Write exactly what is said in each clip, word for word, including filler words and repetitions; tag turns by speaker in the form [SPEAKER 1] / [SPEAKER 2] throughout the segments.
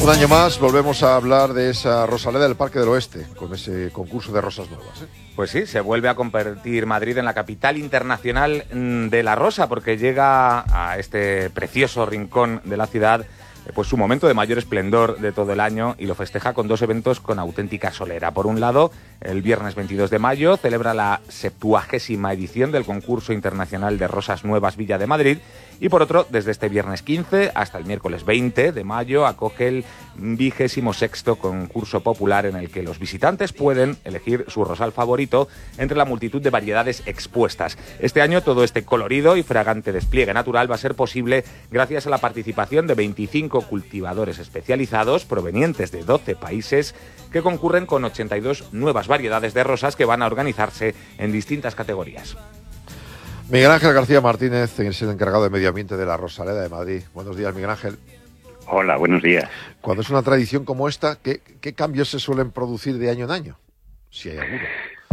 [SPEAKER 1] Un año más volvemos a hablar de esa Rosaleda del Parque del Oeste, con ese concurso de rosas nuevas, ¿eh?
[SPEAKER 2] Pues sí, se vuelve a convertir Madrid en la capital internacional de la rosa, porque llega a este precioso rincón de la ciudad pues su momento de mayor esplendor de todo el año, y lo festeja con dos eventos con auténtica solera. Por un lado, el viernes veintidós de mayo celebra la septuagésima edición del concurso internacional de rosas nuevas Villa de Madrid, y por otro, desde este viernes quince hasta el miércoles veinte de mayo acoge el vigésimo sexto concurso popular, en el que los visitantes pueden elegir su rosal favorito entre la multitud de variedades expuestas. Este año todo este colorido y fragante despliegue natural va a ser posible gracias a la participación de veinticinco cultivadores especializados provenientes de doce países, que concurren con ochenta y dos nuevas variedades de rosas que van a organizarse en distintas categorías.
[SPEAKER 1] Miguel Ángel García Martínez es el encargado de Medio Ambiente de la Rosaleda de Madrid. Buenos días, Miguel Ángel.
[SPEAKER 3] Hola, buenos días.
[SPEAKER 1] Cuando es una tradición como esta, ¿qué, qué cambios se suelen producir de año en año? Si hay alguno.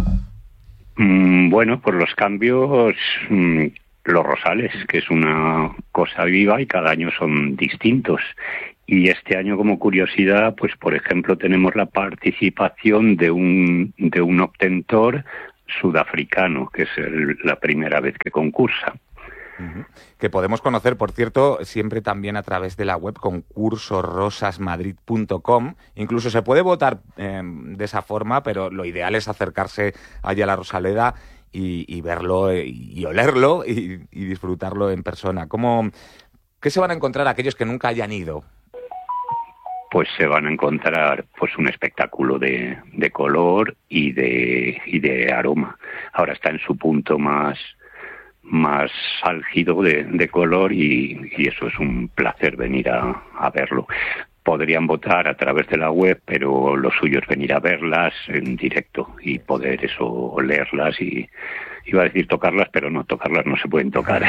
[SPEAKER 3] Mm, bueno, pues los cambios, mm, los rosales, que es una cosa viva y cada año son distintos. Y este año, como curiosidad, pues por ejemplo tenemos la participación de un, de un obtentor sudafricano, que es el, la primera vez que concursa.
[SPEAKER 2] Uh-huh. Que podemos conocer, por cierto, siempre también a través de la web concurso rosas madrid punto com. Incluso se puede votar eh, de esa forma, pero lo ideal es acercarse allá a la Rosaleda y, y verlo y, y olerlo y, y disfrutarlo en persona. ¿Cómo, ¿Qué se van a encontrar aquellos que nunca hayan ido?
[SPEAKER 3] Pues se van a encontrar pues un espectáculo de, de color y de, y de aroma. Ahora está en su punto más... más álgido de, de color y, y eso es un placer venir a, a verlo. Podrían votar a través de la web, pero lo suyo es venir a verlas en directo y poder eso, olerlas y, iba a decir tocarlas, pero no, tocarlas no se pueden tocar.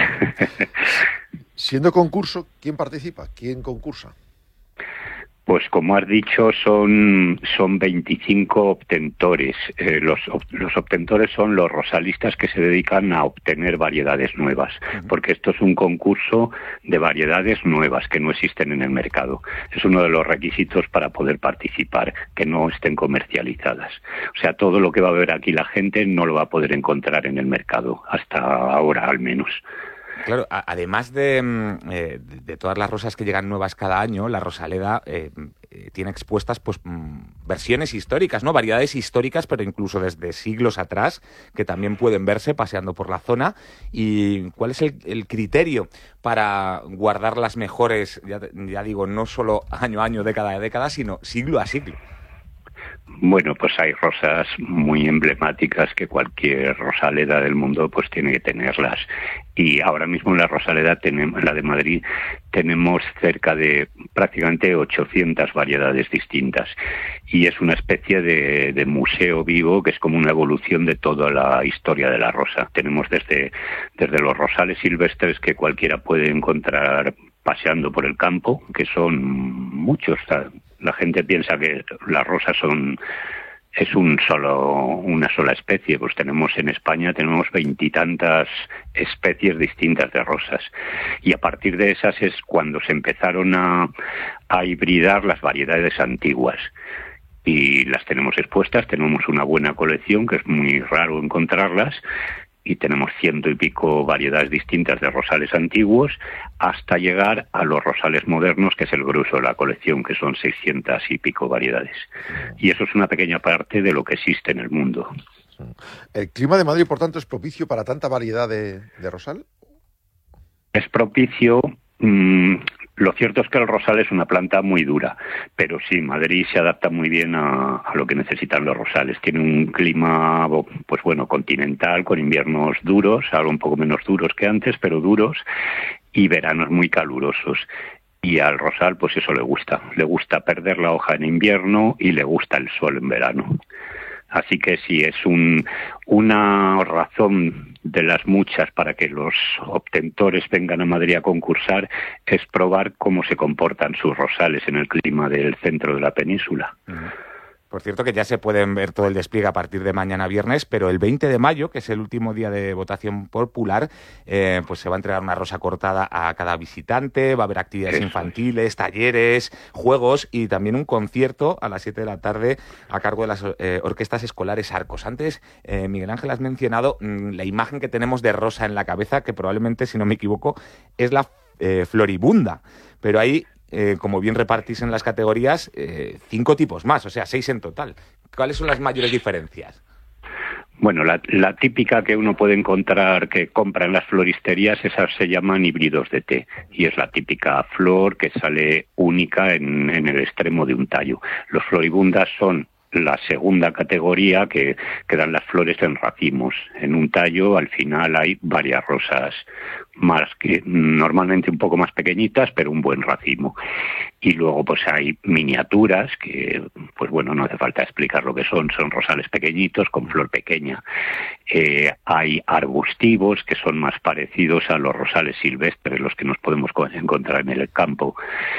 [SPEAKER 1] Siendo concurso, ¿quién participa? ¿Quién concursa?
[SPEAKER 3] Pues como has dicho, son, son veinticinco obtentores. Eh, los, los obtentores son los rosalistas que se dedican a obtener variedades nuevas, porque esto es un concurso de variedades nuevas que no existen en el mercado. Es uno de los requisitos para poder participar, que no estén comercializadas. O sea, todo lo que va a ver aquí la gente no lo va a poder encontrar en el mercado, hasta ahora al menos.
[SPEAKER 2] Claro, a, además de, eh, de todas las rosas que llegan nuevas cada año, la Rosaleda eh, eh, tiene expuestas pues mm, versiones históricas, ¿no? Variedades históricas, pero incluso desde siglos atrás, que también pueden verse paseando por la zona. ¿Y cuál es el, el criterio para guardar las mejores, ya, ya digo, no solo año a año, década a década, sino siglo a siglo?
[SPEAKER 3] Bueno, pues hay rosas muy emblemáticas que cualquier Rosaleda del mundo pues tiene que tenerlas. Y ahora mismo en la Rosaleda, tenemos, la de Madrid, tenemos cerca de prácticamente ochocientas variedades distintas. Y es una especie de, de museo vivo que es como una evolución de toda la historia de la rosa. Tenemos desde, desde los rosales silvestres que cualquiera puede encontrar paseando por el campo, que son muchos. La gente piensa que las rosas son es un solo una sola especie. Pues tenemos en España tenemos veintitantas especies distintas de rosas, y a partir de esas es cuando se empezaron a, a hibridar las variedades antiguas. Y las tenemos expuestas, tenemos una buena colección, que es muy raro encontrarlas, y tenemos ciento y pico variedades distintas de rosales antiguos, hasta llegar a los rosales modernos, que es el grueso de la colección, que son seiscientas y pico variedades. Y eso es una pequeña parte de lo que existe en el mundo.
[SPEAKER 1] ¿El clima de Madrid, por tanto, es propicio para tanta variedad de, de rosal?
[SPEAKER 3] Es propicio. Mmm, lo cierto es que el rosal es una planta muy dura, pero sí, Madrid se adapta muy bien a, a lo que necesitan los rosales. Tiene un clima, pues bueno, continental, con inviernos duros, algo un poco menos duros que antes, pero duros, y veranos muy calurosos. Y al rosal, pues eso le gusta. Le gusta perder la hoja en invierno y le gusta el sol en verano. Así que sí, es un, una razón de las muchas para que los obtentores vengan a Madrid a concursar, es probar cómo se comportan sus rosales en el clima del centro de la península.
[SPEAKER 2] Por cierto que ya se pueden ver todo el despliegue a partir de mañana viernes, pero el veinte de mayo, que es el último día de votación popular, eh, pues se va a entregar una rosa cortada a cada visitante, va a haber actividades Eso infantiles, es. talleres, juegos y también un concierto a las siete de la tarde a cargo de las eh, orquestas escolares Arcos. Antes, eh, Miguel Ángel, has mencionado mmm, la imagen que tenemos de rosa en la cabeza, que probablemente, si no me equivoco, es la eh, floribunda, pero ahí... Eh, como bien repartís en las categorías, eh, cinco tipos más, o sea, seis en total. ¿Cuáles son las mayores diferencias?
[SPEAKER 3] Bueno, la, la típica que uno puede encontrar que compra en las floristerías, esas se llaman híbridos de té, y es la típica flor que sale única en, en el extremo de un tallo. Los floribundas son la segunda categoría que, que dan las flores en racimos. En un tallo al final hay varias rosas, más que normalmente un poco más pequeñitas, pero un buen racimo. Y luego pues hay miniaturas que, pues bueno, no hace falta explicar lo que son, son rosales pequeñitos con flor pequeña. Eh, hay arbustivos que son más parecidos a los rosales silvestres, los que nos podemos encontrar en el campo.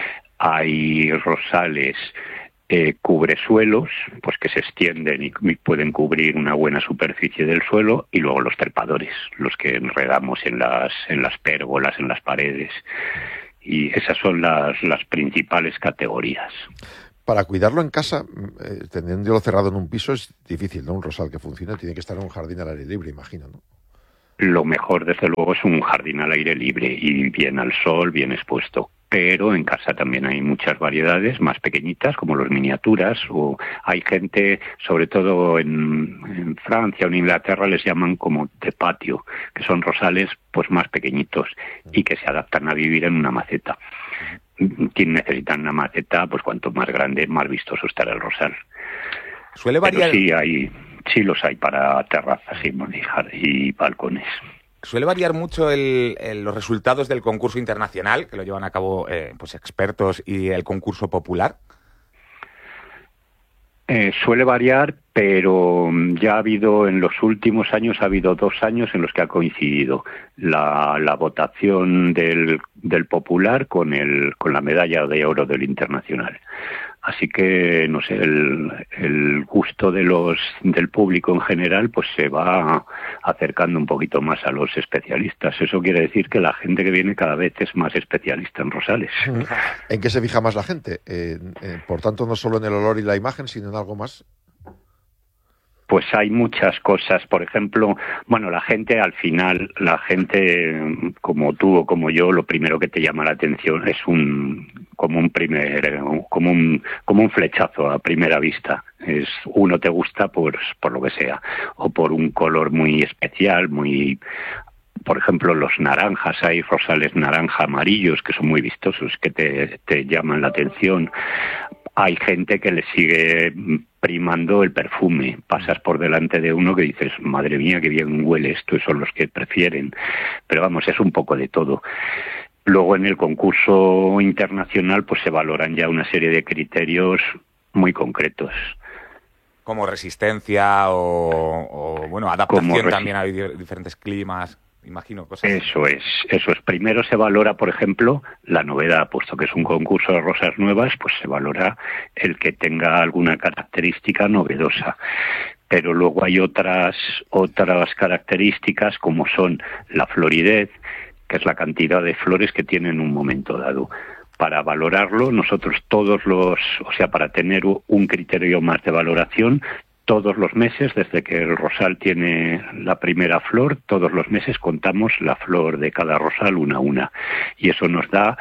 [SPEAKER 3] Hay rosales Eh, cubresuelos, pues que se extienden y, y pueden cubrir una buena superficie del suelo, y luego los trepadores, los que enredamos en las en las pérgolas, en las paredes, y esas son las las principales categorías.
[SPEAKER 1] Para cuidarlo en casa, eh, teniéndolo cerrado en un piso, es difícil, ¿no? Un rosal que funcione tiene que estar en un jardín al aire libre, imagino, ¿no?
[SPEAKER 3] Lo mejor, desde luego, es un jardín al aire libre y bien al sol, bien expuesto. Pero en casa también hay muchas variedades más pequeñitas, como los miniaturas, o hay gente, sobre todo en, en Francia o en Inglaterra, les llaman como de patio, que son rosales pues más pequeñitos y que se adaptan a vivir en una maceta. Quien necesitan una maceta, pues cuanto más grande, más vistoso estará el rosal.
[SPEAKER 2] Suele variar.
[SPEAKER 3] Pero sí hay, sí los hay para terrazas y, y balcones.
[SPEAKER 2] Suele variar mucho el, el, los resultados del concurso internacional, que lo llevan a cabo eh, pues expertos, y el concurso popular.
[SPEAKER 3] Eh, suele variar, pero ya ha habido, en los últimos años, ha habido dos años en los que ha coincidido la, la votación del, del popular con, el, con la medalla de oro del internacional. Así que, no sé, el, el gusto de los del público en general pues se va acercando un poquito más a los especialistas. Eso quiere decir que la gente que viene cada vez es más especialista en rosales.
[SPEAKER 1] ¿En qué se fija más la gente? Eh, eh, por tanto, no solo en el olor y la imagen, sino en algo más.
[SPEAKER 3] Pues hay muchas cosas. Por ejemplo, bueno, la gente al final, la gente como tú o como yo, lo primero que te llama la atención es un como un primer como un como un flechazo a primera vista. Es uno te gusta por por lo que sea, o por un color muy especial, muy, por ejemplo, los naranjas, hay rosales naranja amarillos que son muy vistosos, que te te llaman la atención. Hay gente que le sigue primando el perfume. Pasas por delante de uno que dices, madre mía, qué bien huele esto, y son los que prefieren. Pero vamos, es un poco de todo. Luego en el concurso internacional pues se valoran ya una serie de criterios muy concretos.
[SPEAKER 2] Como resistencia o, o bueno, adaptación resi- también a diferentes climas. Imagino cosas.
[SPEAKER 3] Eso es, eso es. Primero se valora, por ejemplo, la novedad, puesto que es un concurso de rosas nuevas, pues se valora el que tenga alguna característica novedosa. Pero luego hay otras otras características, como son la floridez, que es la cantidad de flores que tiene en un momento dado. Para valorarlo, nosotros todos los, o sea, para tener un criterio más de valoración, todos los meses, desde que el rosal tiene la primera flor, todos los meses contamos la flor de cada rosal una a una. Y eso nos da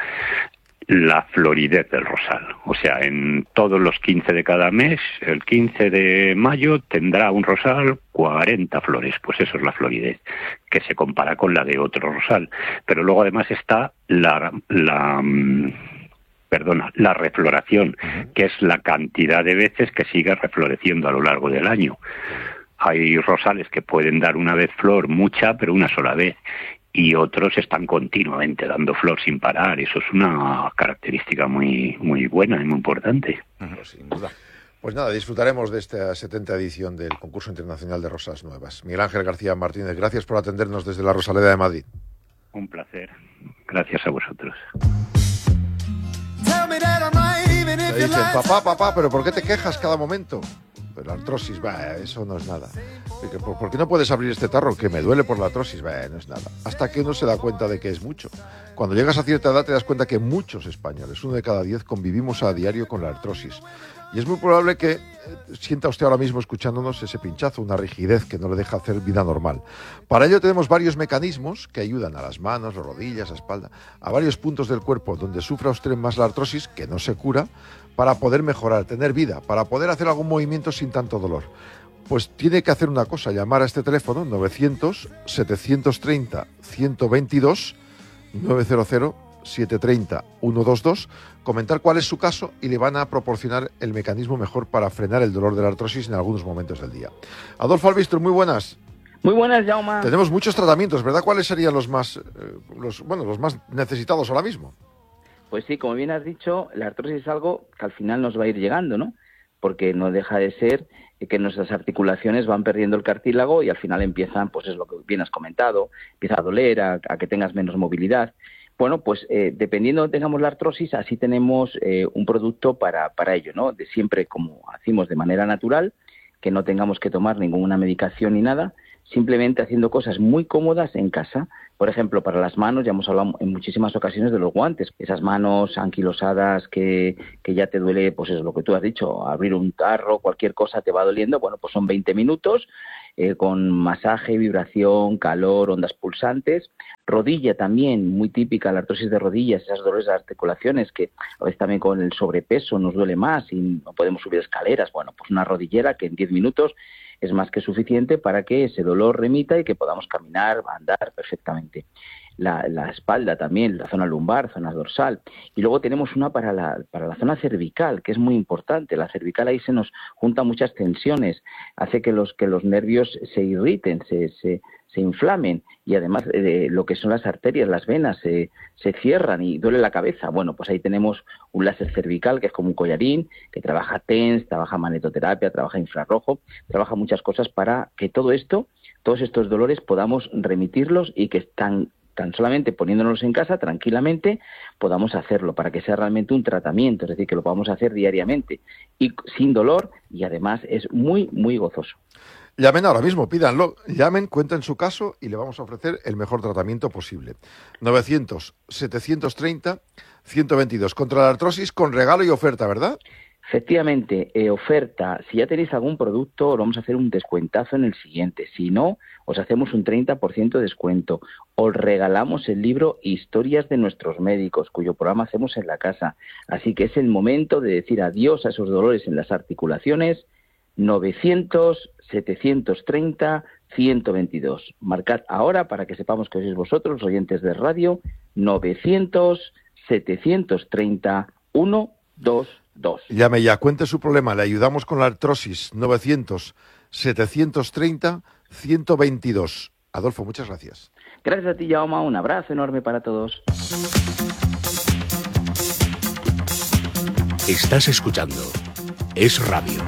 [SPEAKER 3] la floridez del rosal. O sea, en todos los quince de cada mes, el quince de mayo tendrá un rosal cuarenta flores. Pues eso es la floridez, que se compara con la de otro rosal. Pero luego además está la... la Perdona, la refloración, que es la cantidad de veces que sigue refloreciendo a lo largo del año. Hay rosales que pueden dar una vez flor, mucha, pero una sola vez, y otros están continuamente dando flor sin parar. Eso es una característica muy muy buena y muy importante.
[SPEAKER 2] Uh-huh, sin duda.
[SPEAKER 1] Pues nada, disfrutaremos de esta setenta edición del Concurso Internacional de Rosas Nuevas. Miguel Ángel García Martínez, gracias por atendernos desde la Rosaleda de Madrid.
[SPEAKER 3] Un placer. Gracias a vosotros.
[SPEAKER 1] Se dice dicen, papá, papá, ¿pero por qué te quejas cada momento? Pues la artrosis, bah, eso no es nada. ¿Por qué no puedes abrir este tarro? Que me duele por la artrosis, bah, no es nada. Hasta que uno se da cuenta de que es mucho. Cuando llegas a cierta edad te das cuenta que muchos españoles, uno de cada diez, convivimos a diario con la artrosis. Y es muy probable que sienta usted ahora mismo escuchándonos ese pinchazo, una rigidez que no le deja hacer vida normal. Para ello tenemos varios mecanismos que ayudan a las manos, las rodillas, la espalda, a varios puntos del cuerpo donde sufra usted más la artrosis, que no se cura, para poder mejorar, tener vida, para poder hacer algún movimiento sin tanto dolor. Pues tiene que hacer una cosa, llamar a este teléfono novecientos, setecientos treinta, ciento veintidós, novecientos setecientos treinta, ciento veintidós, comentar cuál es su caso y le van a proporcionar el mecanismo mejor para frenar el dolor de la artrosis en algunos momentos del día. Adolfo Albistur, muy buenas.
[SPEAKER 4] Muy buenas, Jaume.
[SPEAKER 1] Tenemos muchos tratamientos, ¿verdad? ¿Cuáles serían los más, eh, los, bueno, los más necesitados ahora mismo?
[SPEAKER 4] Pues sí, como bien has dicho, la artrosis es algo que al final nos va a ir llegando, ¿no? Porque no deja de ser que nuestras articulaciones van perdiendo el cartílago y al final empiezan, pues es lo que bien has comentado, empieza a doler, a, a que tengas menos movilidad. Bueno, pues eh, dependiendo de tengamos la artrosis, así tenemos eh, un producto para, para ello, ¿no? De siempre, como hacemos de manera natural, que no tengamos que tomar ninguna medicación ni nada, simplemente haciendo cosas muy cómodas en casa. Por ejemplo, para las manos, ya hemos hablado en muchísimas ocasiones de los guantes. Esas manos anquilosadas que, que ya te duele, pues es lo que tú has dicho, abrir un tarro, cualquier cosa te va doliendo, bueno, pues son veinte minutos, eh, con masaje, vibración, calor, ondas pulsantes. Rodilla también, muy típica la artrosis de rodillas, esas dolores de articulaciones que a veces también con el sobrepeso nos duele más y no podemos subir escaleras. Bueno, pues una rodillera que en diez minutos es más que suficiente para que ese dolor remita y que podamos caminar, andar perfectamente. La, la espalda también, la zona lumbar, zona dorsal. Y luego tenemos una para la, para la zona cervical, que es muy importante. La cervical ahí se nos juntan muchas tensiones, hace que los, que los nervios se irriten, se, se, se inflamen y además eh, lo que son las arterias, las venas se, se cierran y duele la cabeza. Bueno, pues ahí tenemos un láser cervical que es como un collarín, que trabaja TENS, trabaja magnetoterapia, trabaja infrarrojo, trabaja muchas cosas para que todo esto, todos estos dolores podamos remitirlos y que están tan solamente poniéndonos en casa tranquilamente podamos hacerlo para que sea realmente un tratamiento, es decir, que lo podamos hacer diariamente y sin dolor y además es muy, muy gozoso.
[SPEAKER 1] Llamen ahora mismo, pídanlo, llamen, cuenten su caso y le vamos a ofrecer el mejor tratamiento posible. novecientos, setecientos treinta, ciento veintidós. Contra la artrosis con regalo y oferta, ¿verdad?
[SPEAKER 4] Efectivamente, eh, oferta. Si ya tenéis algún producto, os vamos a hacer un descuentazo en el siguiente. Si no, os hacemos un treinta por ciento de descuento. Os regalamos el libro Historias de nuestros médicos, cuyo programa hacemos en la casa. Así que es el momento de decir adiós a esos dolores en las articulaciones. novecientos, setecientos treinta, ciento veintidós. Marcad ahora para que sepamos que sois vosotros, los oyentes de radio, novecientos, setecientos treinta, ciento veintidós.
[SPEAKER 1] Llame ya, cuente su problema, le ayudamos con la artrosis. novecientos, setecientos treinta, ciento veintidós. Adolfo, muchas gracias.
[SPEAKER 4] Gracias a ti, Jaume, un abrazo enorme para todos.
[SPEAKER 5] Estás escuchando Es Radio.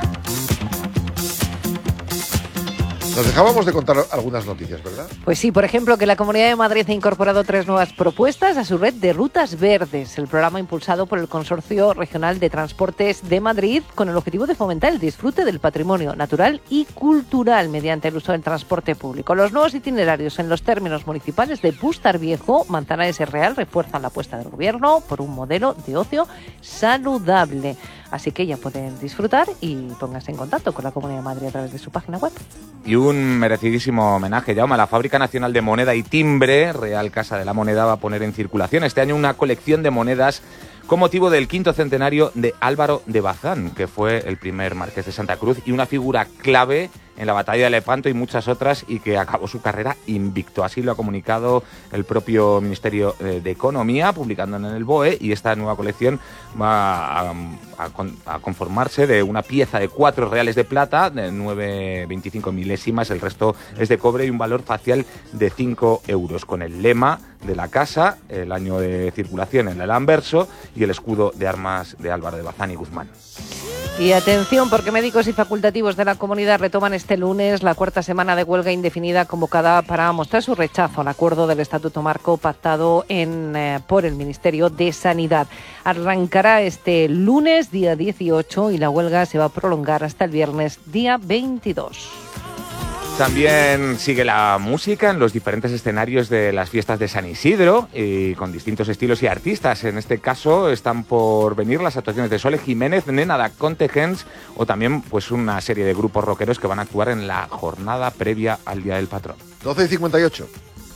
[SPEAKER 1] Nos dejábamos de contar algunas noticias, ¿verdad?
[SPEAKER 6] Pues sí, por ejemplo, que la Comunidad de Madrid ha incorporado tres nuevas propuestas a su red de rutas verdes, el programa impulsado por el Consorcio Regional de Transportes de Madrid con el objetivo de fomentar el disfrute del patrimonio natural y cultural mediante el uso del transporte público. Los nuevos itinerarios en los términos municipales de Pustar Viejo, Manzanares y Real refuerzan la apuesta del Gobierno por un modelo de ocio saludable. Así que ya pueden disfrutar y pónganse en contacto con la Comunidad de Madrid a través de su página web.
[SPEAKER 2] Y un merecidísimo homenaje, Jaume, a la Fábrica Nacional de Moneda y Timbre. Real Casa de la Moneda va a poner en circulación este año una colección de monedas con motivo del quinto centenario de Álvaro de Bazán, que fue el primer marqués de Santa Cruz y una figura clave en la batalla de Lepanto y muchas otras, y que acabó su carrera invicto. Así lo ha comunicado el propio Ministerio de Economía, publicando en el B O E, y esta nueva colección va a, a, a conformarse de una pieza de cuatro reales de plata, de nueve coma veinticinco milésimas, el resto es de cobre y un valor facial de cinco euros, con el lema de la casa, el año de circulación en el anverso y el escudo de armas de Álvaro de Bazán y Guzmán.
[SPEAKER 6] Y atención, porque médicos y facultativos de la comunidad retoman este lunes la cuarta semana de huelga indefinida convocada para mostrar su rechazo al acuerdo del Estatuto Marco pactado en, eh, por el Ministerio de Sanidad. Arrancará este lunes, día dieciocho, y la huelga se va a prolongar hasta el viernes, día veintidós.
[SPEAKER 2] También sigue la música en los diferentes escenarios de las fiestas de San Isidro, y con distintos estilos y artistas. En este caso están por venir las actuaciones de Sole Jiménez, Nena da Contegens, o también pues una serie de grupos rockeros que van a actuar en la jornada previa al Día del Patrón.
[SPEAKER 1] doce y cincuenta y ocho.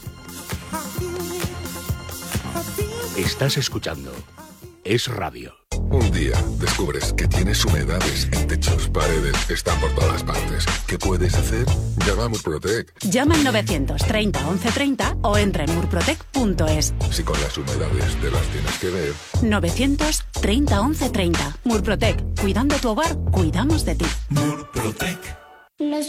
[SPEAKER 5] Estás escuchando Es Radio.
[SPEAKER 7] Un día descubres que tienes humedades en techos, paredes, están por todas partes. ¿Qué puedes hacer? Llama a Murprotec.
[SPEAKER 8] Llama al novecientos treinta once treinta o entra en murprotec punto es.
[SPEAKER 7] Si con las humedades te las tienes que ver.
[SPEAKER 8] novecientos treinta once treinta. Murprotec. Cuidando tu hogar, cuidamos de ti.
[SPEAKER 9] Murprotec.